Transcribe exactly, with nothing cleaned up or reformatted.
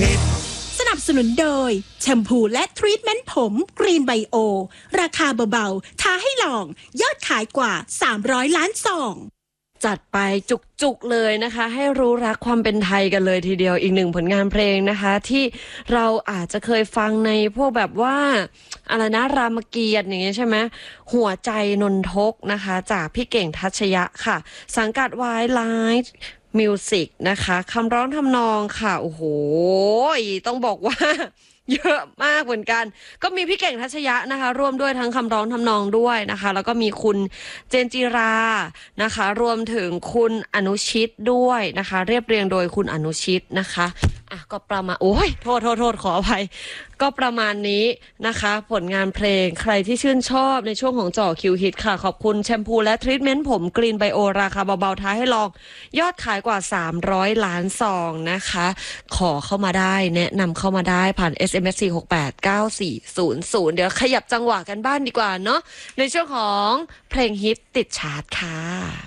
ฮิตสนับสนุนโดยแชมพูและทรีทเมนต์ผมกรีนไบโอราคาเบาๆท้าให้ลองยอดขายกว่าสามร้อยล้านซองจัดไปจุกๆเลยนะคะให้รู้รักความเป็นไทยกันเลยทีเดียวอีกหนึ่งผลงานเพลงนะคะที่เราอาจจะเคยฟังในพวกแบบว่าอะไรนะรามเกียรติ์อย่างเงี้ยใช่ไหมหัวใจนนทกนะคะจากพี่เก่งทัชยะค่ะสังกัดวายไลฟ์มิวสิกนะคะคำร้องทำนองค่ะโอ้โหต้องบอกว่าเยอะมากเหมือนกันก็มีพี่เก่งทัชยะนะคะร่วมด้วยทั้งคำร้องทำนองด้วยนะคะแล้วก็มีคุณเจนจิรานะคะรวมถึงคุณอนุชิตด้วยนะคะเรียบเรียงโดยคุณอนุชิตนะคะอ่ะก็ประมาณโอ้ยโทษโทษโทษขออภัยก็ประมาณนี้นะคะผลงานเพลงใครที่ชื่นชอบในช่วงของจ่อคิวฮิตค่ะขอบคุณแชมพูและทรีทเมนต์ผมกรีนไบโอราคาเบาๆท้าให้ลองยอดขายกว่าสามร้อยล้านซองนะคะขอเข้ามาได้แนะนำเข้ามาได้ผ่าน เอส เอ็ม เอส สี่ หก แปด เก้า สี่ ศูนย์ ศูนย์ เดี๋ยวขยับจังหวะกันบ้านดีกว่าเนาะในช่วงของเพลงฮิตติดชาร์ตค่ะ